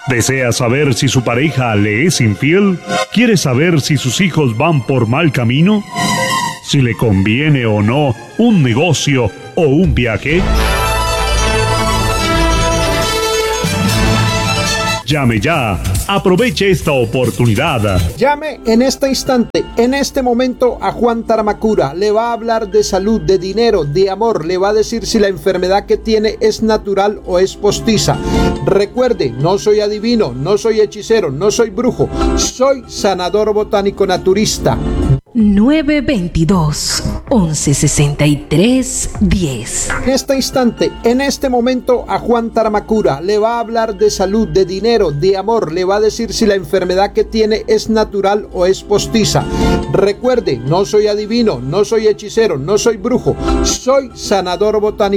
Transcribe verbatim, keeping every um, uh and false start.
¿Desea saber si su pareja le es infiel? ¿Quiere saber si sus hijos van por mal camino? ¿Si le conviene o no un negocio o un viaje? Llame ya. Aproveche esta oportunidad. Llame en este instante, en este momento a Juan Taramacura. Le va a hablar de salud, de dinero, de amor. Le va a decir si la enfermedad que tiene es natural o es postiza. Recuerde, no soy adivino, no soy hechicero, no soy brujo. Soy sanador botánico naturista. nueve veintidós, once sesenta y tres, diez. En este instante, en este momento a Juan Taramacura. Le va a hablar de salud, de dinero, de amor. Le va a decir si la enfermedad que tiene es natural o es postiza. Recuerde, no soy adivino, no soy hechicero, no soy brujo. Soy sanador botánico